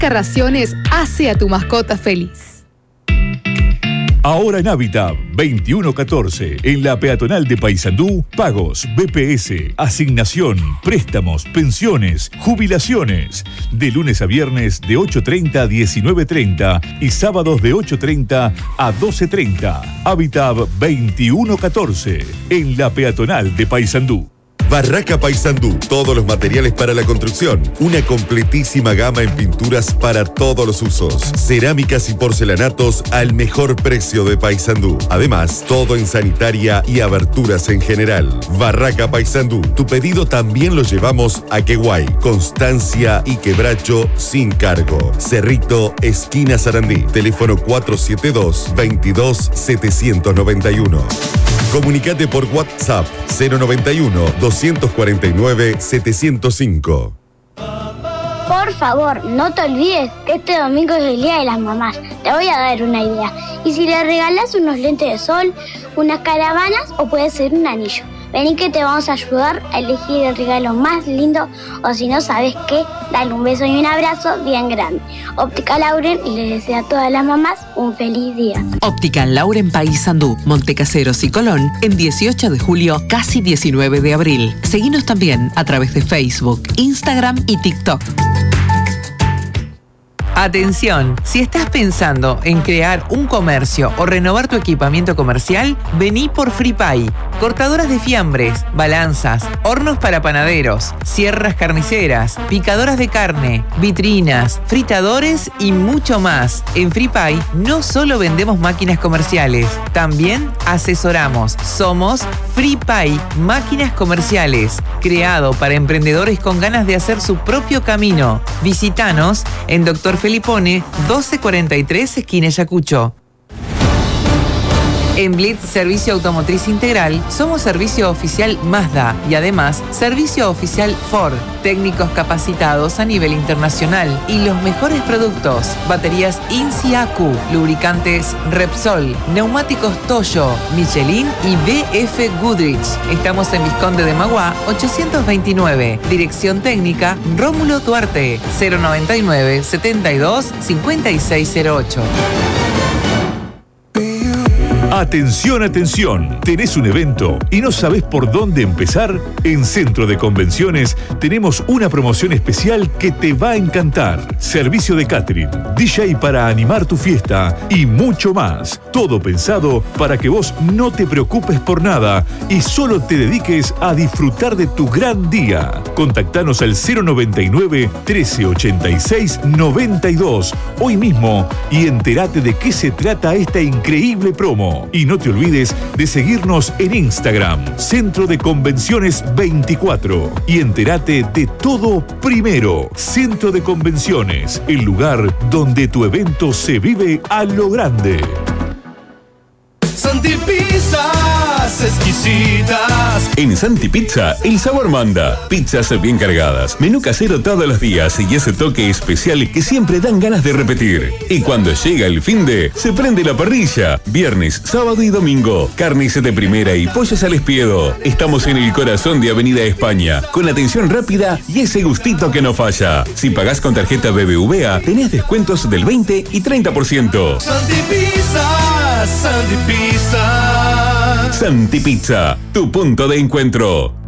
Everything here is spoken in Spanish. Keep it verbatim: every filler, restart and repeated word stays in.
Vasca Raciones hace a tu mascota feliz. Ahora en Habitat, veintiuno catorce, en la peatonal de Paysandú, pagos, B P S, asignación, préstamos, pensiones, jubilaciones. De lunes a viernes de ocho treinta a diecinueve treinta y sábados de ocho treinta a doce treinta. Habitat veintiuno catorce, en la peatonal de Paysandú. Barraca Paysandú, todos los materiales para la construcción, una completísima gama en pinturas para todos los usos, cerámicas y porcelanatos al mejor precio de Paysandú. Además, todo en sanitaria y aberturas en general. Barraca Paysandú, tu pedido también lo llevamos a Queguay, Constancia y Quebracho sin cargo. Cerrito, esquina Sarandí, teléfono cuatro siete dos, veintidós setecientos noventa y uno. Comunicate por WhatsApp cero noventa y uno, doscientos cuarenta y nueve, setecientos cinco. Por favor, no te olvides que este domingo es el Día de las Mamás. Te voy a dar una idea. ¿Y si le regalas unos lentes de sol, unas caravanas o puede ser un anillo? Vení que te vamos a ayudar a elegir el regalo más lindo, o si no sabes qué, dale un beso y un abrazo bien grande. Óptica Lauren y les desea a todas las mamás un feliz día. Óptica Lauren Paysandú, Montecaseros y Colón en dieciocho de julio, casi diecinueve de abril. Seguinos también a través de Facebook, Instagram y TikTok. Atención, si estás pensando en crear un comercio o renovar tu equipamiento comercial, vení por FreePay. Cortadoras de fiambres, balanzas, hornos para panaderos, sierras carniceras, picadoras de carne, vitrinas, fritadores y mucho más. En FreePay no solo vendemos máquinas comerciales, también asesoramos. Somos FreePay, máquinas comerciales, creado para emprendedores con ganas de hacer su propio camino. Visítanos en Doctor Felipone, doce cuarenta y tres, esquina Ayacucho. En Blitz Servicio Automotriz Integral somos servicio oficial Mazda y además servicio oficial Ford, técnicos capacitados a nivel internacional y los mejores productos, baterías INSI A Q, lubricantes Repsol, neumáticos Toyo, Michelin y B F Goodrich. Estamos en Vizconde de Magua ochocientos veintinueve, dirección técnica Rómulo Duarte, cero noventa y nueve, setenta y dos, cincuenta y seis cero ocho. Atención, atención. ¿Tenés un evento y no sabés por dónde empezar? En Centro de Convenciones tenemos una promoción especial que te va a encantar. Servicio de catering, D J para animar tu fiesta y mucho más. Todo pensado para que vos no te preocupes por nada y solo te dediques a disfrutar de tu gran día. Contactanos al cero noventa y nueve, trece ochenta y seis, noventa y dos hoy mismo y entérate de qué se trata esta increíble promo. Y no te olvides de seguirnos en Instagram, Centro de Convenciones veinticuatro. Y entérate de todo primero. Centro de Convenciones, el lugar donde tu evento se vive a lo grande. Santi Pizzas exquisitas. En Santi Pizza, el sabor manda. Pizzas bien cargadas, menú casero todos los días y ese toque especial que siempre dan ganas de repetir. Y cuando llega el finde, se prende la parrilla. Viernes, sábado y domingo. Carnes de primera y pollos al espiedo. Estamos en el corazón de Avenida España, con atención rápida y ese gustito que no falla. Si pagás con tarjeta B B V A, tenés descuentos del veinte y treinta por ciento. Santi Pizzas, Santi Pizzas. Santi Pizza, tu punto de encuentro.